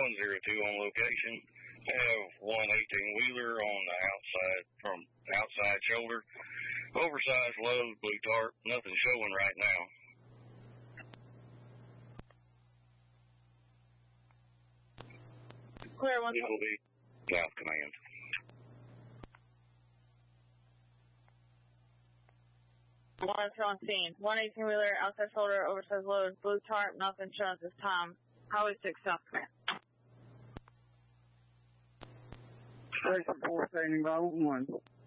102 on location. Have one 18-wheeler on the outside, from outside shoulder. Oversized load, blue tarp, nothing showing right now. Clear, It will be South Command. One is on scene. One 18-wheeler, outside shoulder, oversized load, blue tarp, nothing shown at this time. Highway 6, South Command. Station 4 standing by 1.